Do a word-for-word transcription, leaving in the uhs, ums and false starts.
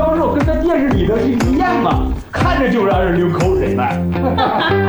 销售跟他电视里的是一样嘛，看着就让人流口水嘛。